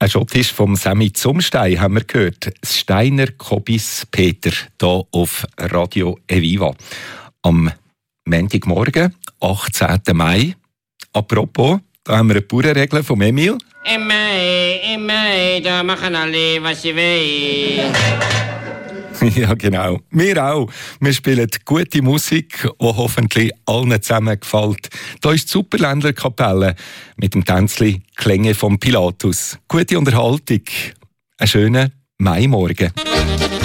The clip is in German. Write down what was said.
Ein Schottisch vom Semi Zumstein haben wir gehört. Das Steiner Kobis Peter, hier auf Radio Eviva. Am Montagmorgen, 18. Mai. Apropos, da haben wir eine Bauernregel vom Emil. Im Mai, da machen alle, was sie wollen. Ja, genau. Wir auch. Wir spielen gute Musik, die hoffentlich allen zusammen gefällt. Da ist die Superländlerkapelle mit dem Tänzli Klänge vom Pilatus. Gute Unterhaltung. Einen schönen Maimorgen.